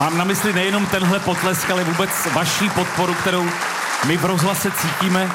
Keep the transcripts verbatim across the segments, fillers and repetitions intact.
Mám na mysli nejenom tenhle potlesk, ale vůbec vaší podporu, kterou my v rozhlase cítíme.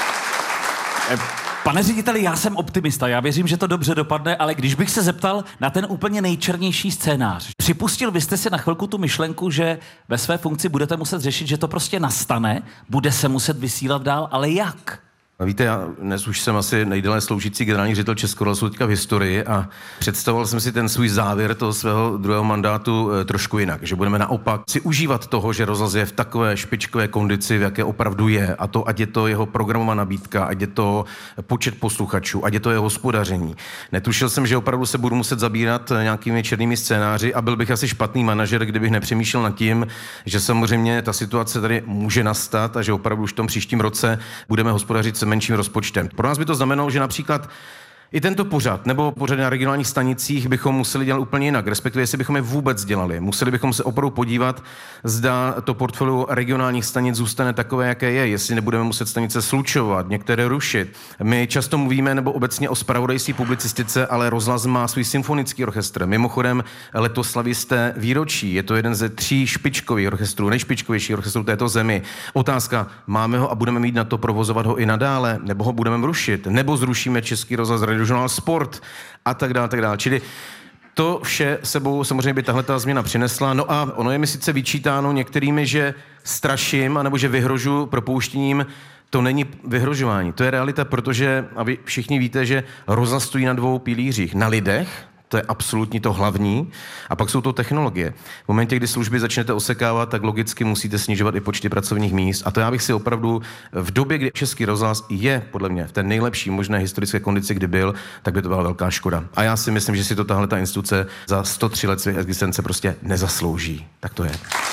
Pane řediteli, já jsem optimista, já věřím, že to dobře dopadne, ale když bych se zeptal na ten úplně nejčernější scénář, připustil byste si na chvilku tu myšlenku, že ve své funkci budete muset řešit, že to prostě nastane, bude se muset vysílat dál, ale jak? A víte, já dnes už jsem asi nejdéle sloužící generální ředitel Českého rozhlasu teďka v historii a představoval jsem si ten svůj závěr toho svého druhého mandátu e, trošku jinak, že budeme naopak si užívat toho, že rozhlas je v takové špičkové kondici, v jaké opravdu je, a to ať je to jeho programová nabídka, ať je to počet posluchačů, ať je to jeho hospodaření. Netušil jsem, že opravdu se budu muset zabírat nějakými černými scénáři a byl bych asi špatný manažer, kdybych nepřemýšlel nad tím, že samozřejmě ta situace tady může nastat a že opravdu už v tom příštím roce budeme hospodařit menším rozpočtem. Pro nás by to znamenalo, že například i tento pořad nebo pořady na regionálních stanicích bychom museli dělat úplně jinak, respektive jestli bychom je vůbec dělali. Museli bychom se opravdu podívat, zda to portfolio regionálních stanic zůstane takové, jaké je, jestli nebudeme muset stanice slučovat, některé rušit. My často mluvíme nebo obecně o zpravodajské publicistice, ale rozhlas má svůj symfonický orchestr. Mimochodem letos slaví jste výročí, je to jeden ze tří špičkových orchestrů, nejšpičkovějších orchestrů této zemi. Otázka, máme ho a budeme mít na to provozovat ho i nadále, nebo ho budeme rušit, nebo zrušíme Český rozhlas, Radiožurnál Sport a tak dále, tak dále. Čili to vše sebou samozřejmě by tahle ta změna přinesla. No a ono je mi sice vyčítáno některými, že straším, anebo že vyhrožu propouštěním. To není vyhrožování, to je realita, protože, a vy všichni víte, že rozhlas stojí na dvou pilířích. Na lidech, to je absolutně to hlavní, a pak jsou to technologie. V momentě, kdy služby začnete osekávat, tak logicky musíte snižovat i počty pracovních míst. A to já bych si opravdu v době, kdy Český rozhlas je podle mě v té nejlepší možné historické kondici, kdy byl, tak by to byla velká škoda. A já si myslím, že si to tahle ta instituce za sto tři let své existence prostě nezaslouží. Tak to je.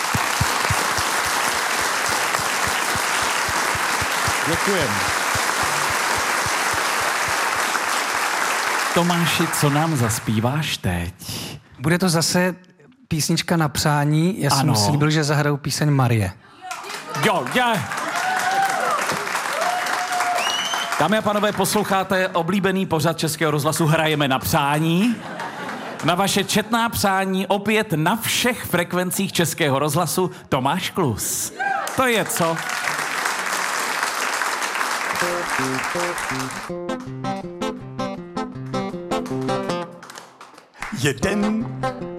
Děkujeme. Tomáši, co nám zaspíváš teď? Bude to zase písnička na přání. Já jsem slíbil, že zahraju píseň Marie. Jo, je. Dámy a pánové, posloucháte oblíbený pořad Českého rozhlasu Hrajeme na přání. Na vaše četná přání opět na všech frekvencích Českého rozhlasu Tomáš Klus. To je co? Jeden